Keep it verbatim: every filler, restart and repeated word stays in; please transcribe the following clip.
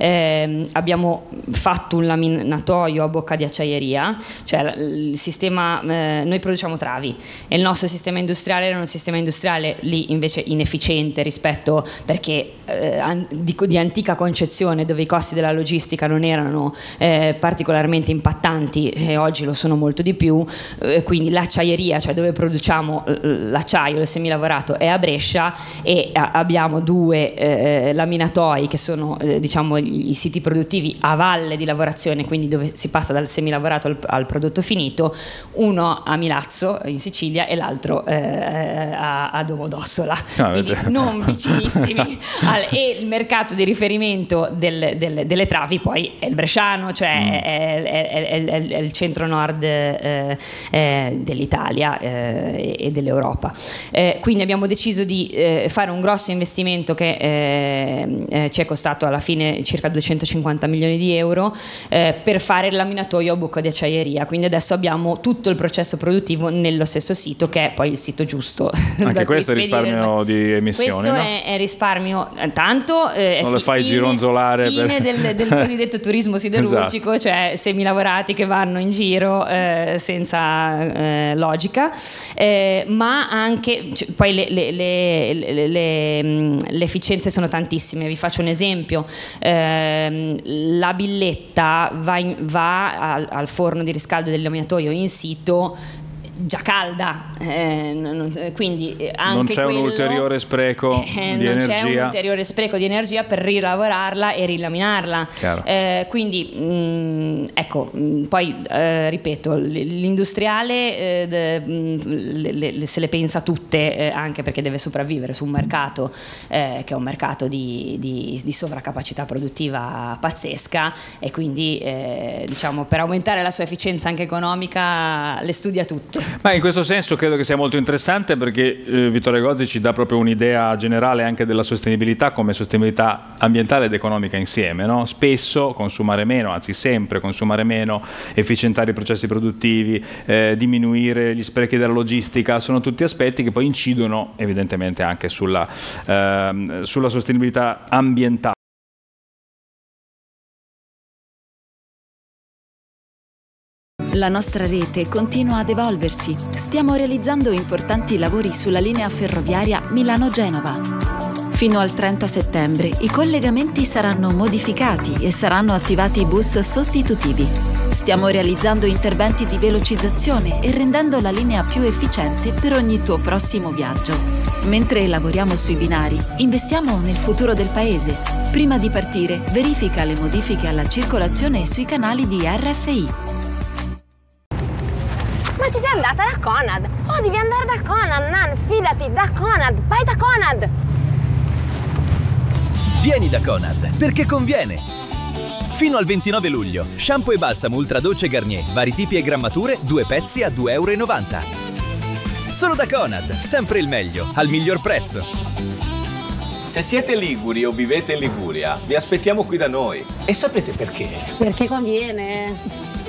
eh, abbiamo fatto un laminatoio a bocca di acciaieria, cioè il sistema, eh, noi produciamo travi e il nostro sistema industriale era un sistema industriale lì invece inefficiente rispetto, perché eh, di, di antica concezione, dove i costi della logistica non erano eh, particolarmente impattanti e oggi lo sono molto di più, eh, quindi l'acciaieria, cioè dove produciamo l'acciaio, il semilavorato, è a Brescia e a, abbiamo due eh, laminatoi che sono eh, diciamo i siti produttivi a valle di lavorazione, quindi dove si passa dal semilavorato al, al prodotto finito, uno a Milazzo in Sicilia e l'altro eh, a, a Domodossola, no, quindi non vicinissimi al, e il mercato di riferimento del, del, delle travi poi è il bresciano, cioè mm. è, è, è, è, è il centro-nord eh, eh, dell'Italia eh, e dell'Europa. Eh, quindi abbiamo deciso di eh, fare un grosso investimento che eh, eh, ci è costato alla fine circa duecentocinquanta milioni di euro eh, per fare il laminatoio a bocca di acciaieria, quindi adesso abbiamo tutto il processo produttivo nello stesso sito, che è poi il sito giusto. Anche questo è risparmio di emissioni, questo no? è, è risparmio tanto eh, non lo fai fine, gironzolare fine per... del, del cosiddetto turismo siderurgico, esatto. Cioè semilavorati che vanno in giro eh, senza eh, logica, eh, ma anche cioè, poi le, le, le, le, le, le efficienze sono tantissime. Vi faccio un esempio: eh, la billetta va, in, va al, al forno di riscaldo del laminatoio in sito già calda, eh, non, quindi anche non c'è quello, un ulteriore spreco eh, di non energia. c'è un ulteriore spreco di energia per rilavorarla e rilaminarla, eh, quindi mh, ecco mh, poi eh, ripeto, l'industriale eh, de, mh, le, le, se le pensa tutte, eh, anche perché deve sopravvivere su un mercato eh, che è un mercato di, di, di sovracapacità produttiva pazzesca, e quindi eh, diciamo per aumentare la sua efficienza anche economica le studia tutte. Ma in questo senso credo che sia molto interessante, perché eh, Vittorio Gozzi ci dà proprio un'idea generale anche della sostenibilità come sostenibilità ambientale ed economica insieme, no? Spesso consumare meno, anzi sempre consumare meno, efficientare i processi produttivi, eh, diminuire gli sprechi della logistica, sono tutti aspetti che poi incidono evidentemente anche sulla, eh, sulla sostenibilità ambientale. La nostra rete continua ad evolversi. Stiamo realizzando importanti lavori sulla linea ferroviaria Milano-Genova. Fino al trenta settembre i collegamenti saranno modificati e saranno attivati bus sostitutivi. Stiamo realizzando interventi di velocizzazione e rendendo la linea più efficiente per ogni tuo prossimo viaggio. Mentre lavoriamo sui binari, investiamo nel futuro del paese. Prima di partire, verifica le modifiche alla circolazione sui canali di R F I. Ma ci sei andata da Conad? Oh, devi andare da Conad, Nan, fidati, da Conad, vai da Conad! Vieni da Conad, perché conviene! Fino al ventinove luglio, shampoo e balsamo Ultra Dolce Garnier, vari tipi e grammature, due pezzi a due e novanta euro. Solo da Conad, sempre il meglio, al miglior prezzo. Se siete liguri o vivete in Liguria, vi aspettiamo qui da noi. E sapete perché? Perché conviene!